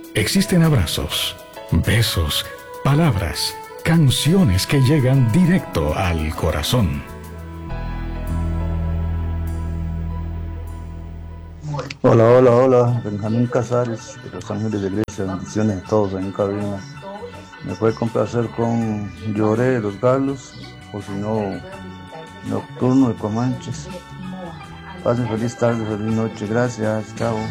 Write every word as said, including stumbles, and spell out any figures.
Existen abrazos, besos, palabras, canciones que llegan directo al corazón. Hola, hola, hola, Benjamín Casares, de Los Ángeles de Iglesia, bendiciones a todos en cabina. Me puede complacer con Lloré de Los Galos, o si no, Nocturno de Comanches. Pasen feliz tarde, feliz noche, gracias, chao.